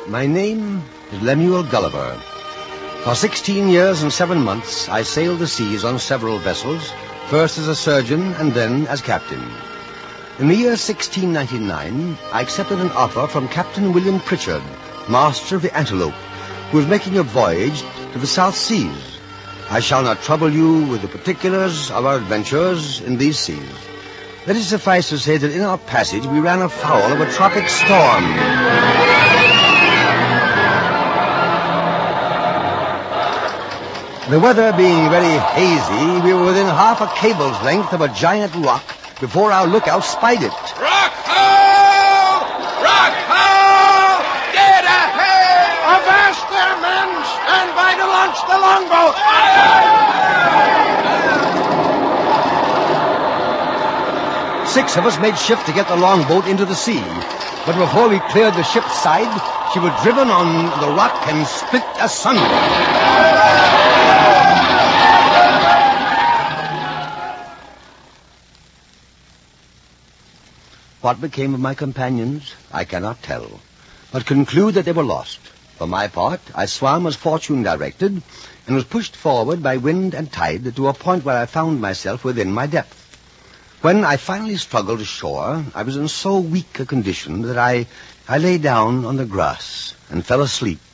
My name is Lemuel Gulliver. For 16 years and 7 months, I sailed the seas on several vessels, first as a surgeon and then as captain. In the year 1699, I accepted an offer from Captain William Pritchard, master of the Antelope, who was making a voyage to the South Seas. I shall not trouble you with the particulars of our adventures in these seas. Let it suffice to say that in our passage we ran afoul of a tropic storm. The weather being very hazy, we were within half a cable's length of a giant rock before our lookout spied it. Rock ho! Rock ho! Dead ahead! Avast there, men! Stand by to launch the longboat! Six of us made shift to get the longboat into the sea. But before we cleared the ship's side, she was driven on the rock and split asunder. What became of my companions, I cannot tell, but conclude that they were lost. For my part, I swam as fortune directed, and was pushed forward by wind and tide to a point where I found myself within my depth. When I finally struggled ashore, I was in so weak a condition that I lay down on the grass and fell asleep